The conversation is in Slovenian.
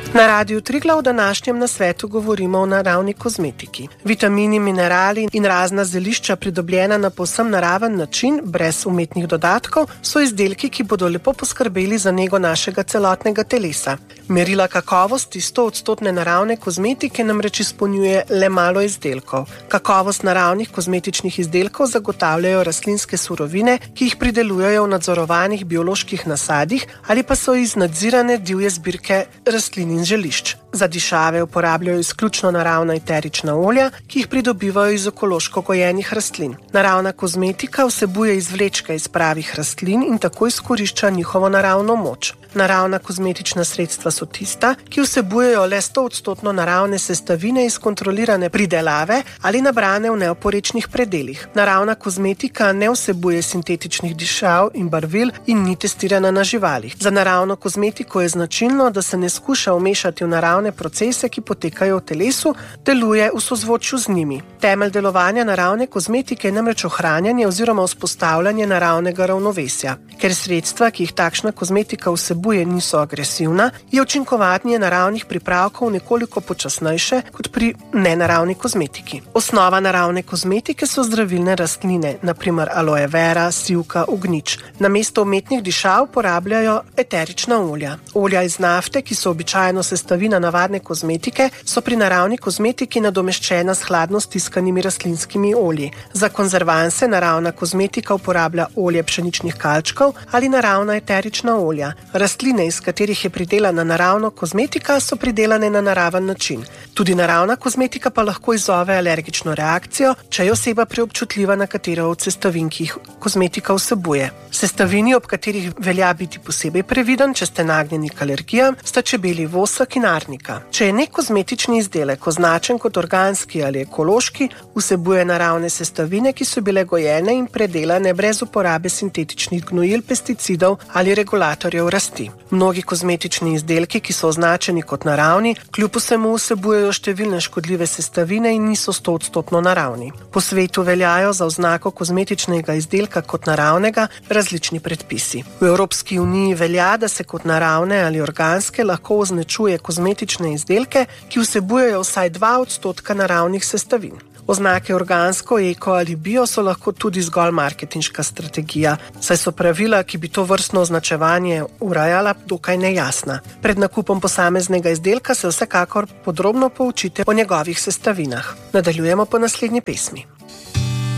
Na Radiu Triglav v današnjem nasvetu govorimo o naravni kozmetiki. Vitamini, minerali in razna zelišča pridobljena na povsem naraven način, brez umetnih dodatkov, so izdelki, ki bodo lepo poskrbeli za nego našega celotnega telesa. Merila kakovosti 100% naravne kozmetike namreč izpolnjuje le malo izdelkov. Kakovost naravnih kozmetičnih izdelkov zagotavljajo rastlinske surovine, ki jih pridelujejo v nadzorovanih bioloških nasadih ali pa so iz nadzirane divje zbirke rastlin in želišč. Za dišave uporabljajo izključno naravna eterična olja, ki jih pridobivajo iz ekološko gojenih rastlin. Naravna kozmetika vsebuje izvlečke iz pravih rastlin in tako izkorišča njihovo naravno moč. Naravna kozmetična sredstva so tista, ki vsebujejo le 100% naravne sestavine iz kontrolirane pridelave ali nabrane v neoporečnih predelih. Naravna kozmetika ne vsebuje sintetičnih dišav in barvil in ni testirana na živalih. Za naravno kozmetiko je značilno, da se ne skuša vmešati v naravne procese, ki potekajo v telesu, deluje v sozvočju z njimi. Temelj delovanja naravne kozmetike je namreč ohranjanje oziroma vzpostavljanje naravnega ravnovesja. Ker sredstva, ki jih takšna kozmetika vsebuje, niso agresivna, je učinkovanje naravnih pripravkov nekoliko počasnejše kot pri nenaravni kozmetiki. Osnova naravne kozmetike so zdravilne rastline, naprimer aloe vera, sivka, ognjič. Namesto umetnih dišav uporabljajo eterična olja. Olja iz nafte, ki so običajno sestavina navadne kozmetike, so pri naravni kozmetiki nadomeščena s hladno stiskanimi rastlinskimi olji. Za konzervanse naravna kozmetika uporablja olje pšeničnih kalčkov ali naravna eterična olja. Rastline, iz katerih je pridelana naravna kozmetika, so pridelane na naraven način. Tudi naravna kozmetika pa lahko izzove alergično reakcijo, če je oseba preobčutljiva na katero od sestavin, ki jih kozmetika vsebuje. Sestavini, ob katerih velja biti posebej previden, če ste nagnjeni k alergijam, sta čebelji vosek in arnika. Če je nek kozmetični izdelek označen kot organski ali ekološki, vsebuje naravne sestavine, ki so bile gojene in predelane brez uporabe sintetičnih gnojil, pesticidov ali regulatorjev rasti. Mnogi kozmetični izdelki, ki so označeni kot naravni, kljub vsemu vsebujejo številne škodljive sestavine in niso 100% naravni. Po svetu veljajo za oznako kozmetičnega izdelka kot naravnega različni predpisi. V Evropski uniji velja, da se kot naravne ali organske lahko označuje kozmetične izdelke, ki vsebujejo vsaj 2% naravnih sestavin. Oznake organsko, eko ali bio so lahko tudi zgolj marketinška strategija, saj so pravila, ki bi to vrstno označevanje urejala, dokaj nejasna. Pred nakupom posameznega izdelka se vsekakor podrobno poučite o njegovih sestavinah. Nadaljujemo po naslednji pesmi.